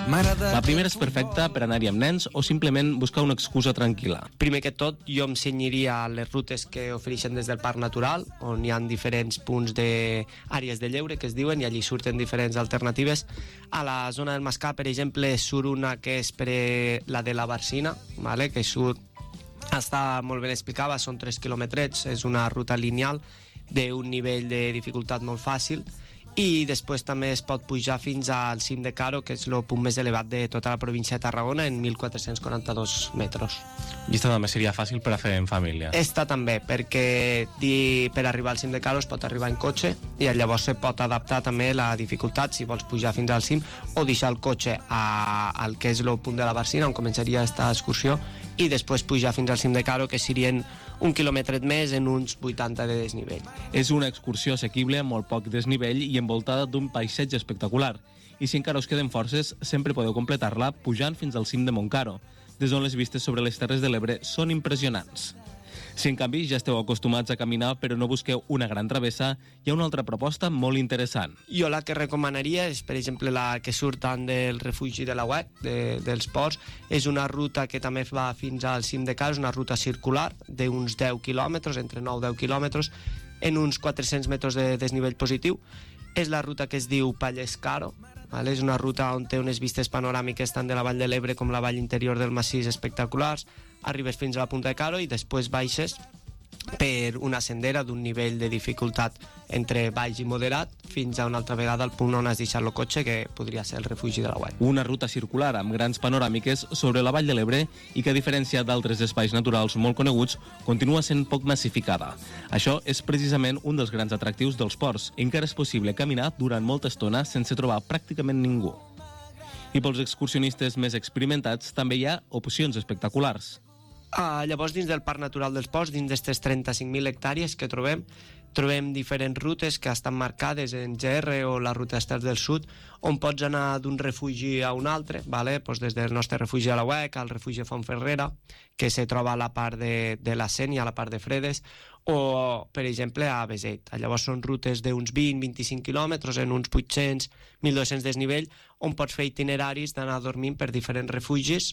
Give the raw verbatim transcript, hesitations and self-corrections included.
La primera és perfecta per anar-hi amb nens o simplement buscar una excusa tranquil·la. Primer que tot, jo em cenyiria les rutes que ofereixen des del Parc Natural, on hi ha diferents punts d'àrees de lleure, que es diuen, i allí surten diferents alternatives. A la zona del Mascar, per exemple, surt una que és per la de la Barcina, vale? Que surt, està molt ben explicada, són tres quilòmetres, és una ruta lineal d'un nivell de dificultat molt fàcil, i després també es pot pujar fins al cim de Caro, que és el punt més elevat de tota la província de Tarragona, en mil quatre-cents quaranta-dos metres. I esta també seria fàcil per a fer en família. Esta també, perquè di, per arribar al cim de Caro es pot arribar en cotxe i llavors se pot adaptar també la dificultat si vols pujar fins al cim o deixar el cotxe a, al que és el punt de la Barcina, on començaria aquesta excursió, i després pujar fins al cim de Caro, que serien un quilòmetre més en uns vuitanta de desnivell. És una excursió assequible amb molt poc desnivell i envoltada d'un paisatge espectacular. I si encara us queden forces, sempre podeu completar-la pujant fins al cim de Montcaro, des d'on les vistes sobre les Terres de l'Ebre són impressionants. Si en canvi ja esteu acostumats a caminar però no busqueu una gran travessa, hi ha una altra proposta molt interessant. Jo la que recomanaria és, per exemple, la que surt tant del refugi de la U E C, de, dels ports. És una ruta que també va fins al cim de Caro, és una ruta circular d'uns deu quilòmetres, entre nou i deu quilòmetres, en uns quatre-cents metres de desnivell positiu. És la ruta que es diu Pallescaro, vale? És una ruta on té unes vistes panoràmiques tant de la Vall de l'Ebre com la vall interior del massís espectaculars. Arribes fins a la punta de Caro i després baixes per una sendera d'un nivell de dificultat entre baix i moderat fins a una altra vegada al punt on has deixat el cotxe, que podria ser el refugi de la U E C. Una ruta circular amb grans panoràmiques sobre la Vall de l'Ebre i que, a diferència d'altres espais naturals molt coneguts, continua sent poc massificada. Això és precisament un dels grans atractius dels ports. Encara és possible caminar durant molta estona sense trobar pràcticament ningú. I pels excursionistes més experimentats també hi ha opcions espectaculars. Uh, llavors, dins del Parc Natural dels Ports, dins d'aquestes trenta-cinc mil hectàrees que trobem, trobem diferents rutes que estan marcades en G R o la ruta Estels del Sud, on pots anar d'un refugi a un altre, vale? Pues des del nostre refugi a la U E C al refugi de Fontferrera, que se troba a la part de, de la Sénia, a la part de Fredes, o, per exemple, a Beset. Llavors són rutes d'uns vint a vint-i-cinc quilòmetres en uns vuit-cents a mil dos-cents desnivell, on pots fer itineraris d'anar dormint per diferents refugis